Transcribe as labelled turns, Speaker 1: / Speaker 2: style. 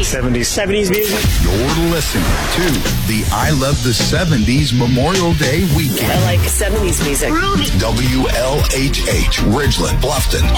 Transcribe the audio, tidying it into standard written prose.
Speaker 1: 70s music.
Speaker 2: You're listening to the I Love the 70s Memorial Day weekend.
Speaker 3: I like 70s music.
Speaker 2: WLHH, Ridgeland, Bluffton,